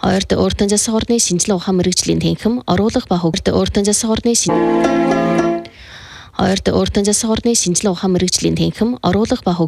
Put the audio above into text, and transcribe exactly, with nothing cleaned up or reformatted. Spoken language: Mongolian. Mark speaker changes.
Speaker 1: Хоёрт өөртөө засаг орны шинжилгээ ухаан мэрэгжлийн тэнхим оруулах ба хөгжөлт өөртөө засаг орны Хоёрт өөртөө засаг орны шинжилгээ ухаан мэрэгжлийн тэнхим оруулах ба